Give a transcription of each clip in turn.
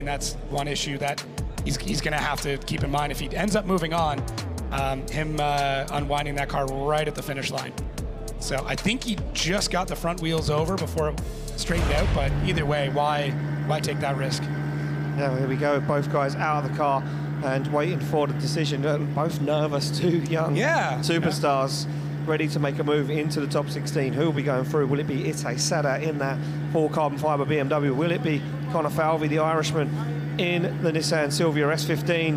And that's one issue that he's going to have to keep in mind if he ends up moving on, him unwinding that car right at the finish line. So I think he just got the front wheels over before it straightened out, but either way, why take that risk? Yeah, here we go, both guys out of the car and waiting for the decision. Both nervous, two young superstars ready to make a move into the top 16. Who will be going through? Will it be Ite Sadat in that full carbon fiber BMW? Will it be Connor Falvey, the Irishman, in the Nissan Silvia S15?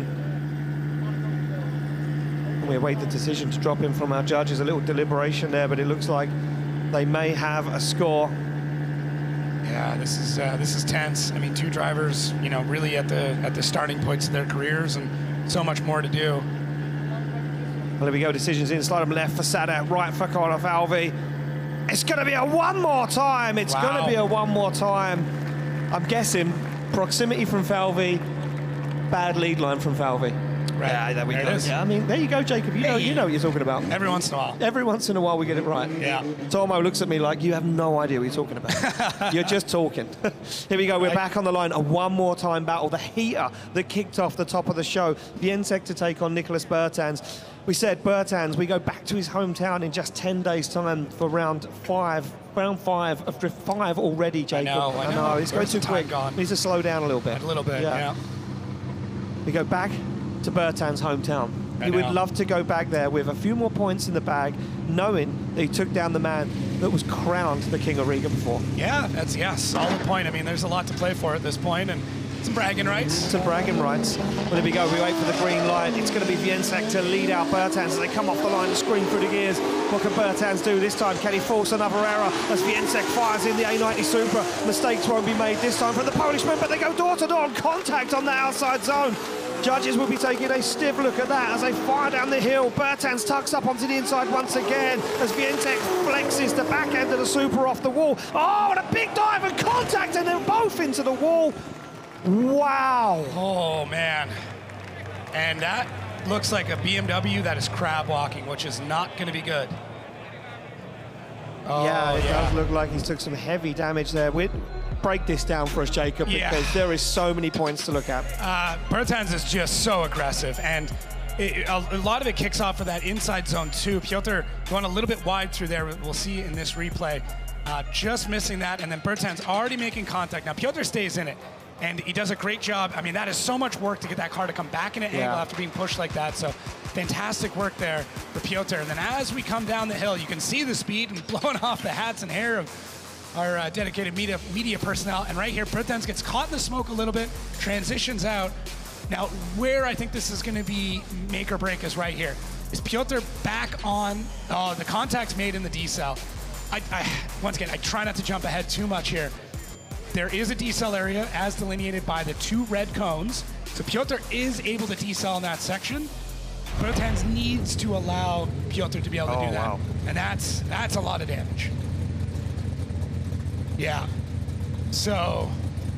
And we await the decision to drop in from our judges. A little deliberation there, but it looks like they may have a score. Yeah, this is tense. I mean, two drivers, you know, really at the starting points of their careers, and so much more to do. Well, there we go. Decisions in. Slide them left for Sadat, right for Connor Falvey. It's going to be a one more time. It's going to be a one more time. I'm guessing proximity from Falvey, bad lead line from Falvey. Right. Yeah, there we go. It is. Yeah, I mean, there you go, Jacob. You know what you're talking about. Every once in a while. Every once in a while we get it right. Yeah. Tomo looks at me like, you have no idea what you're talking about. You're just talking. Here we go. We're back on the line. A one more time battle. The heater that kicked off the top of the show. Viensek to take on Nicolas Bertans. We said Bertans, we go back to his hometown in just 10 days' time for round five of Drift 5 already, Jacob. I know. He's going too quick. Needs to slow down a little bit. A little bit, yeah. We go back to Bertans' hometown. He would love to go back there with a few more points in the bag, knowing that he took down the man that was crowned the King of Riga before. Yeah, solid point. I mean, there's a lot to play for at this point, and some bragging rights. Some bragging rights. Well, there we go. We wait for the green light. It's going to be Viensek to lead out Bertans as they come off the line and scream through the gears. What can Bertans do this time? Can he force another error as Viensek fires in the A90 Supra? Mistakes won't be made this time from the Polishman, but they go door-to-door on contact on the outside zone. Judges will be taking a stiff look at that as they fire down the hill. Bertans tucks up onto the inside once again as Viensek flexes the back end of the Supra off the wall. Oh, and a big dive and contact, and they're both into the wall. Wow. Oh, man. And that looks like a BMW that is crab walking, which is not going to be good. Oh, yeah, it does look like he's took some heavy damage there. Break this down for us, Jacob, because there is so many points to look at. Bertans is just so aggressive, and a lot of it kicks off for that inside zone too. Piotr going a little bit wide through there. We'll see in this replay. Just missing that, and then Bertans already making contact. Now Piotr stays in it, and he does a great job. I mean, that is so much work to get that car to come back in an angle after being pushed like that. So fantastic work there for Piotr. And then as we come down the hill, you can see the speed and blowing off the hats and hair of our dedicated media personnel. And right here, Bertans gets caught in the smoke a little bit, transitions out. Now, where I think this is going to be make or break is right here. Is Piotr back on? Oh, the contact's made in the decel. Once again, I try not to jump ahead too much here. There is a decel area as delineated by the two red cones. So Piotr is able to decel in that section. Bertans needs to allow Piotr to be able to do that. Wow. And that's a lot of damage. Yeah. So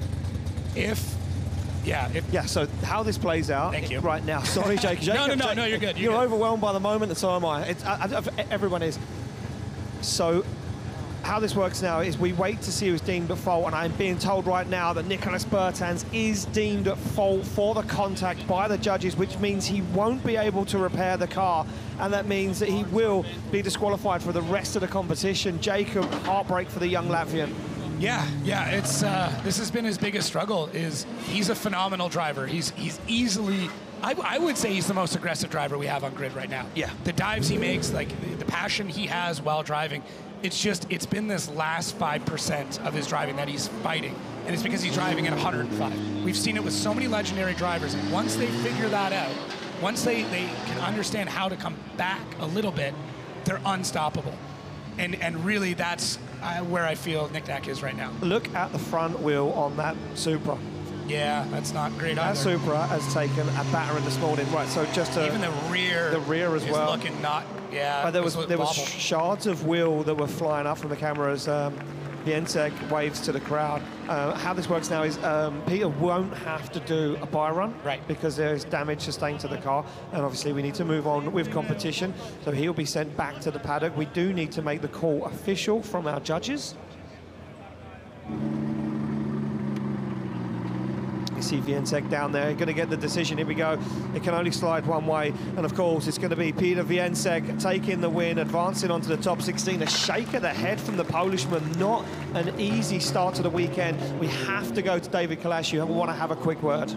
so how this plays out right now. Sorry, Jake. No, you're good. You're overwhelmed by the moment, and so am I. Everyone is. So how this works now is we wait to see who's deemed at fault, and I'm being told right now that Nicolas Bertans is deemed at fault for the contact by the judges, which means he won't be able to repair the car, and that means that he will be disqualified for the rest of the competition. Jacob, heartbreak for the young Latvian. Yeah, it's this has been his biggest struggle. Is he's a phenomenal driver. He's easily, I would say he's the most aggressive driver we have on grid right now. Yeah. The dives he makes, like the passion he has while driving, it's been this last 5% of his driving that he's fighting, and it's because he's driving at 105. We've seen it with so many legendary drivers, and once they figure that out, once they can understand how to come back a little bit, they're unstoppable. And really, that's where I feel Nick Nack is right now. Look at the front wheel on that Supra. Yeah, that's not great either. That Supra has taken a battering this morning. Right, so just even the rear as well. Looking not, yeah. But there was shards of wheel that were flying up from the camera as Viensek waves to the crowd. How this works now is Peter won't have to do a buy run, because there is damage sustained to the car, and obviously we need to move on with competition. So he'll be sent back to the paddock. We do need to make the call official from our judges. You see Wieniec down there, going to get the decision. Here we go. It can only slide one way. And of course, it's going to be Peter Wieniec taking the win, advancing onto the top 16. A shake of the head from the Polishman. Not an easy start to the weekend. We have to go to David Kalash. You want to have a quick word.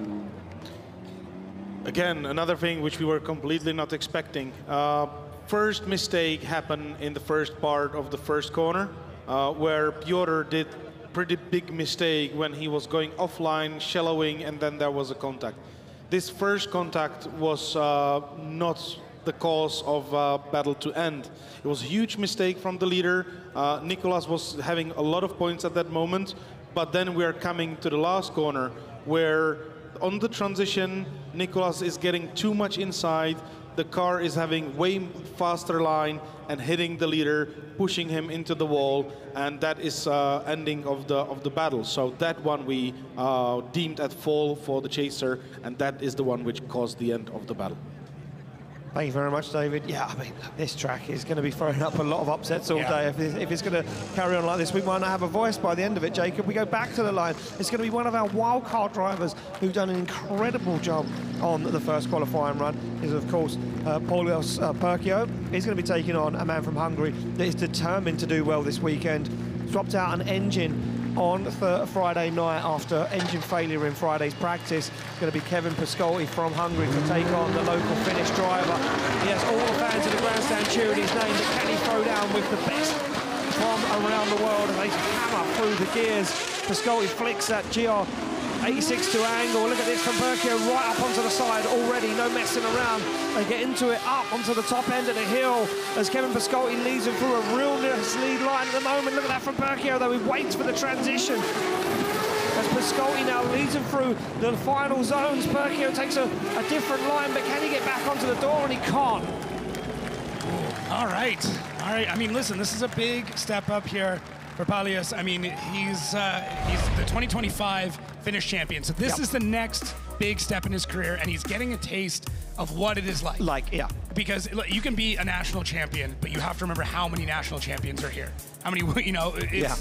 Again, another thing which we were completely not expecting. First mistake happened in the first part of the first corner, where Piotr did pretty big mistake when he was going offline, shallowing, and then there was a contact. This first contact was not the cause of battle to end. It was a huge mistake from the leader. Nicolas was having a lot of points at that moment, but then we are coming to the last corner where on the transition, Nicolas is getting too much inside. The car is having way faster line and hitting the leader, pushing him into the wall, and that is ending of the battle. So that one we deemed at fault for the chaser, and that is the one which caused the end of the battle. Thank you very much, David. Yeah, I mean, this track is going to be throwing up a lot of upsets all day. If it's going to carry on like this, we might not have a voice by the end of it, Jacob. We go back to the line. It's going to be one of our wildcard drivers who've done an incredible job on the first qualifying run. Is, of course, Paulios Perkio. He's going to be taking on a man from Hungary that is determined to do well this weekend. Swapped out an engine on Friday night after engine failure in Friday's practice. It's going to be Kevin Pascolti from Hungary to take on the local Finnish driver. He has all the fans of the grandstand cheering his name, but can he throw down with the best from around the world? And they hammer through the gears. Pascolti flicks that GR86 to angle. Look at this from Perkio right up onto the side already, no messing around. They get into it up onto the top end of the hill as Kevin Pascolti leads him through a real nice lead line at the moment. Look at that from Perkio, though. He waits for the transition as Pascolti now leads him through the final zones. Perkio takes a different line, but can he get back onto the door? And he can't. All right. I mean, listen, this is a big step up here for Paulius. I mean, he's the 2025 Finnish champion. So this is the next big step in his career, and he's getting a taste of what it is like. Because look, you can be a national champion, but you have to remember how many national champions are here. How many, you know,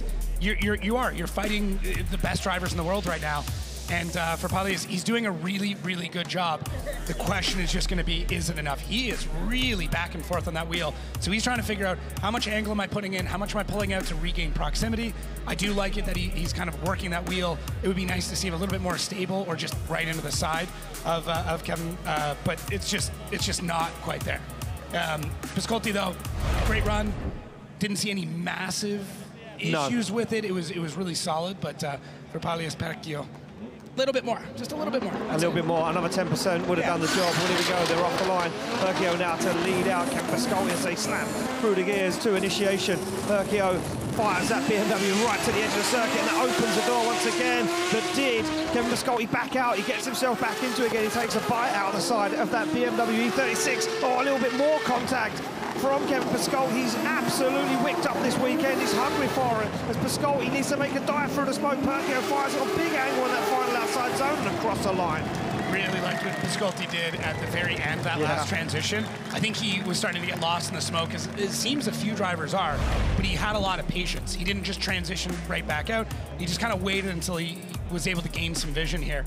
you're fighting the best drivers in the world right now. And for Paulius, he's doing a really, really good job. The question is just going to be, is it enough? He is really back and forth on that wheel. So he's trying to figure out how much angle am I putting in, how much am I pulling out to regain proximity. I do like it that he's kind of working that wheel. It would be nice to see him a little bit more stable or just right into the side of Kevin, but it's just not quite there. Pascolti, though, great run. Didn't see any massive issues with it. It was really solid, but for Paulius Perkio, little bit more, just a little bit more. A little bit more, another 10% would have done the job. Well, here we go, they're off the line. Perkio now to lead out. Kevin Pascolti as they slam through the gears to initiation. Perkio fires that BMW right to the edge of the circuit, and that opens the door once again. But did Kevin Pascolti back out? He gets himself back into it again. He takes a bite out of the side of that BMW E36. Oh, a little bit more contact from Kevin Pascolti. He's absolutely wicked up this weekend. He's hungry for it as Pascolti needs to make a dive through the smoke. Perkio fires it on big angle in that final outside zone and across the line. Really liked what Pascolti did at the very end, that last transition. I think he was starting to get lost in the smoke, as it seems a few drivers are, but he had a lot of patience. He didn't just transition right back out. He just kind of waited until he was able to gain some vision here.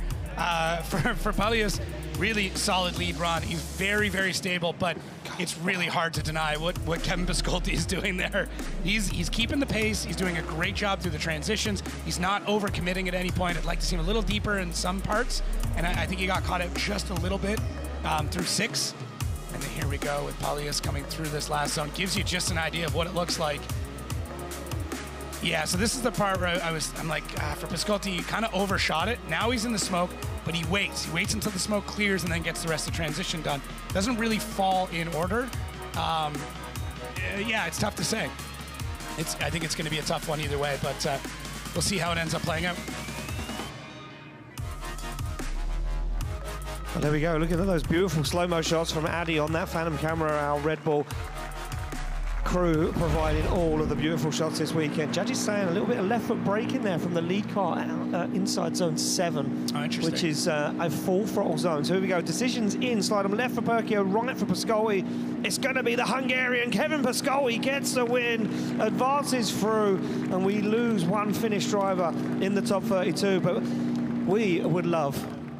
For Paulius, really solid lead run. He's very, very stable, but it's really hard to deny what Kevin Pascolti is doing there. He's keeping the pace. He's doing a great job through the transitions. He's not overcommitting at any point. I'd like to see him a little deeper in some parts, and I think he got caught out just a little bit through 6. And then here we go with Paulius coming through this last zone. Gives you just an idea of what it looks like. Yeah, so this is the part where I'm like, for Pascolti, he kind of overshot it. Now he's in the smoke, but he waits. He waits until the smoke clears and then gets the rest of the transition done. Doesn't really fall in order. Yeah, it's tough to say. I think it's going to be a tough one either way, but we'll see how it ends up playing out. Well, there we go. Look at those beautiful slow-mo shots from Addy on that Phantom camera, our Red Bull crew providing all of the beautiful shots this weekend. Judges saying a little bit of left foot brake in there from the lead car inside zone 7, which is a full throttle zone. So here we go, decisions in, slide them left for Perkio, right for Pascolti. It's going to be the Hungarian Kevin Pascolti gets the win, advances through, and we lose one Finnish driver in the top 32. But We would love